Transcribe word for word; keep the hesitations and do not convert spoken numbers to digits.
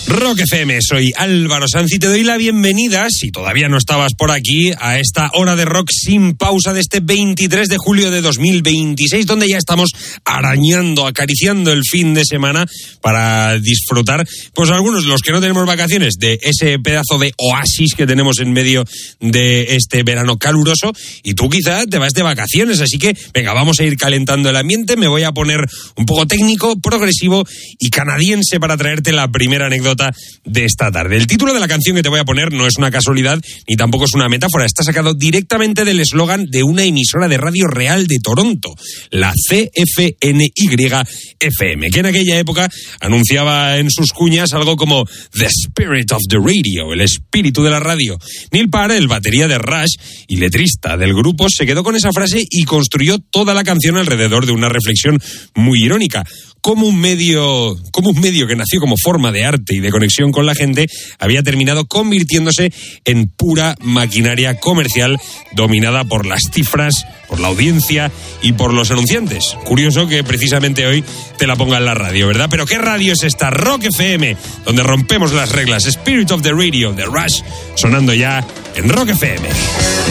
Rock F M, soy Álvaro Sanz y te doy la bienvenida, si todavía no estabas por aquí, a esta hora de rock sin pausa de este veintitrés de julio de dos mil veintiséis, donde ya estamos arañando, acariciando el fin de semana para disfrutar, pues algunos de los que no tenemos vacaciones, de ese pedazo de oasis que tenemos en medio de este verano caluroso, y tú quizá te vas de vacaciones, así que venga, vamos a ir calentando el ambiente. Me voy a poner un poco técnico, progresivo y canadiense para traerte la primera anécdota de esta tarde. El título de la canción que te voy a poner no es una casualidad ni tampoco es una metáfora, está sacado directamente del eslogan de una emisora de radio real de Toronto, la C F N Y F M, que en aquella época anunciaba en sus cuñas algo como The Spirit of the Radio, el espíritu de la radio. Neil Peart, el batería de Rush y letrista del grupo, se quedó con esa frase y construyó toda la canción alrededor de una reflexión muy irónica. Como un medio, como un medio que nació como forma de arte y de conexión con la gente, había terminado convirtiéndose en pura maquinaria comercial dominada por las cifras, por la audiencia y por los anunciantes. Curioso que precisamente hoy te la ponga en la radio, ¿verdad? Pero ¿qué radio es esta? Rock F M, donde rompemos las reglas. Spirit of the Radio, de Rush, sonando ya en Rock F M.